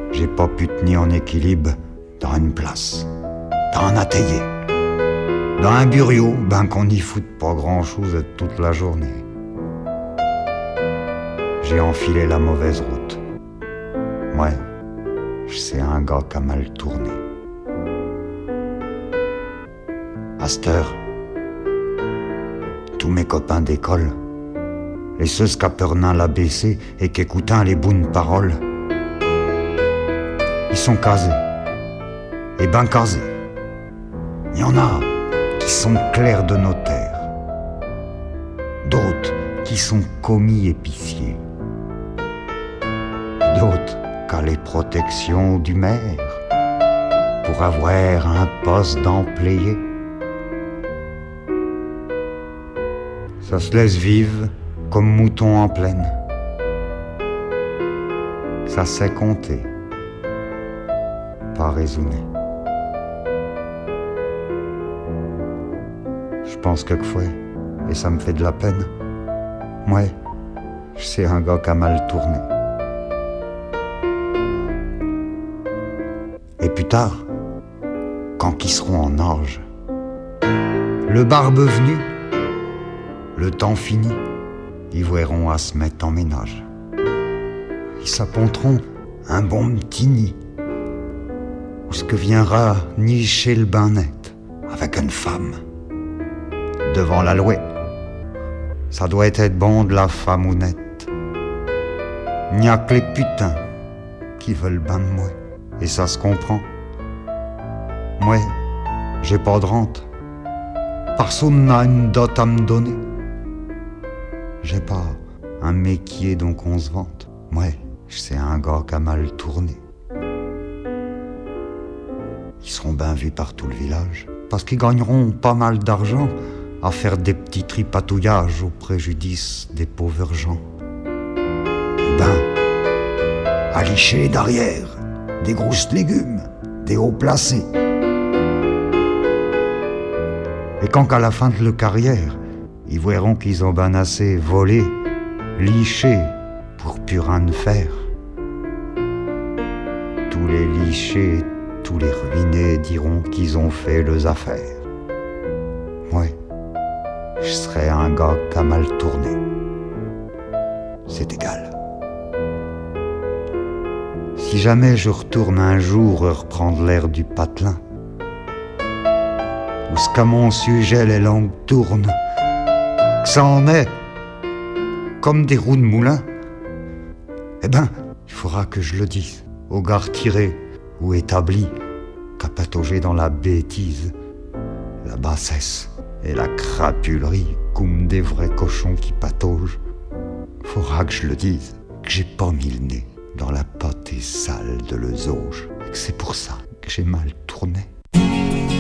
j'ai pas pu tenir en équilibre dans une place, dans un atelier, dans un bureau, ben qu'on n'y foute pas grand-chose toute la journée. J'ai enfilé la mauvaise route. Ouais, c'est un gars qui a mal tourné. À cette heure, tous mes copains d'école, les ceux qu'apernaient l'ABC et qu'écoutaient les bonnes paroles, ils sont casés, et ben casés. Il y en a qui sont clercs de notaire, d'autres qui sont commis épiciers, d'autres qu'à les protections du maire pour avoir un poste d'employé. Ça se laisse vivre comme mouton en plaine. Ça sait compter, pas raisonner. Je pense quelquefois, et ça me fait de la peine. Ouais, c'est un gars qui a mal tourné. Et plus tard, quand ils seront en âge, le barbe venu, le temps fini, ils verront à se mettre en ménage. Ils s'apponteront un bon petit nid, où ce que viendra nicher le bain net avec une femme devant la louette. Ça doit être bon de la femme honnête. N'y a que les putains qui veulent ben de moi, et ça se comprend. Moi, j'ai pas de rente. Personne n'a une dot à me donner. J'ai pas un métier donc on se vante. Moi, c'est un gars qui a mal tourné. Ils seront bien vus par tout le village, parce qu'ils gagneront pas mal d'argent à faire des petits tripatouillages au préjudice des pauvres gens. Ben, à licher derrière des grosses légumes, des hauts placés. Et quand qu'à la fin de leur carrière, ils verront qu'ils ont ben assez volé, liché pour plus rien faire. Tous les lichés, tous les ruinés diront qu'ils ont fait leurs affaires. Ouais, je serais un gars qui a mal tourné. C'est égal. Si jamais je retourne un jour reprendre l'air du patelin, où ce qu'à mon sujet les langues tournent, que ça en est comme des roues de moulin, eh ben, il faudra que je le dise aux gars retirés ou établis qu'à patauger dans la bêtise, la bassesse et la crapulerie comme des vrais cochons qui pataugent. Faudra que je le dise, que j'ai pas mis le nez dans la pâtée sale de l'œsoge, et que c'est pour ça que j'ai mal tourné.